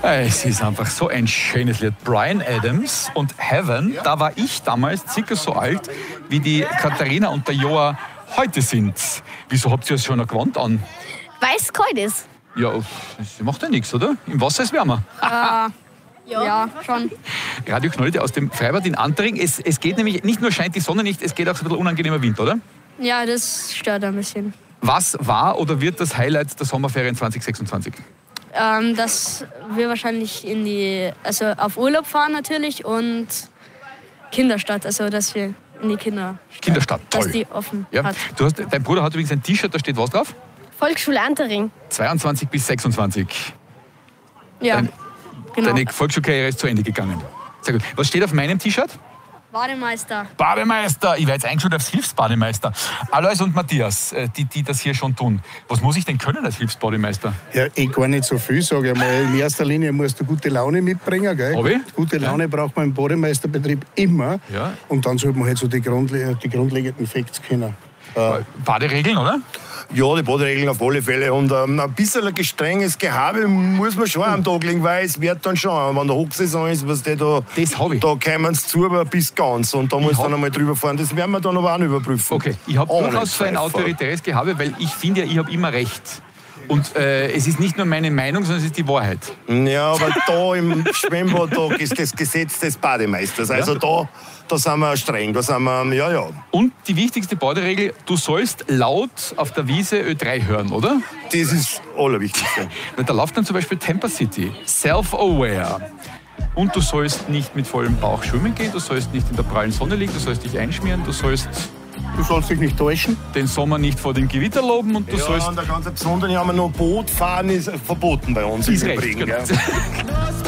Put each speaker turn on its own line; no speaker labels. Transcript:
Es ist einfach so ein schönes Lied. Bryan Adams und Heaven, da war ich damals circa so alt, wie die Katharina und der Joa heute sind. Wieso habt ihr schon ein Gewand an?
Weil es kalt ist.
Ja, das macht ja nichts, oder? Im Wasser ist wärmer.
Ja, schon.
Radio Knollte aus dem Freibad in Antering. Es geht nämlich, nicht nur scheint die Sonne nicht, es geht auch so ein bisschen unangenehmer Wind, oder?
Ja, das stört ein bisschen.
Was war oder wird das Highlight der Sommerferien 2026?
Dass wir wahrscheinlich auf Urlaub fahren natürlich und Kinderstadt, also dass wir in die
Kinderstadt, toll.
Dass die offen
Ja.
hat.
Dein Bruder hat übrigens ein T-Shirt, da steht was drauf?
Volksschule Antering.
22 bis 26.
Ja, genau.
Deine Volksschulkarriere ist zu Ende gegangen. Sehr gut. Was steht auf meinem T-Shirt?
Bademeister.
Bademeister. Ich werde jetzt eingeschaut aufs Hilfsbademeister. Alois und Matthias, die das hier schon tun. Was muss ich denn können als Hilfsbademeister?
Ja, gar nicht so viel, sage ich mal. In erster Linie musst du gute Laune mitbringen. Gell?
Hab ich?
Gute Laune braucht man im Bademeisterbetrieb immer.
Ja.
Und dann sollte man halt so die grundlegenden Facts kennen.
Baderegeln, oder?
Ja, die Baderegeln auf alle Fälle. Und ein bisschen ein gestrenges Gehabe muss man schon am Tag legen, weil es wird dann schon, wenn der Hochsaison ist, was der da,
Das hab ich.
da kommen sie zu, aber bis ganz. Und da muss dann einmal drüber fahren. Das werden wir dann aber auch noch überprüfen.
Okay, ich habe
Ohne
durchaus so ein
Zweifel.
autoritäres Gehabe, weil ich finde ja, ich habe immer recht. Und es ist nicht nur meine Meinung, sondern es ist die Wahrheit.
Ja, aber da im Schwimmbad da ist das Gesetz des Bademeisters. Also da sind wir streng. Da sind wir, ja.
Und die wichtigste Baderegel, du sollst laut auf der Wiese Ö3 hören, oder?
Das ist das Allerwichtigste.
Da läuft dann zum Beispiel Tampa City, self-aware. Und du sollst nicht mit vollem Bauch schwimmen gehen, du sollst nicht in der prallen Sonne liegen, du sollst dich einschmieren, du sollst
Du sollst dich nicht täuschen.
den Sommer nicht vor dem Gewitter loben und du
Ja,
sollst...
und der ganze Besondere haben wir noch Boot fahren ist verboten bei uns
Ist
im
recht,
Übrigen.
genau.
Gell?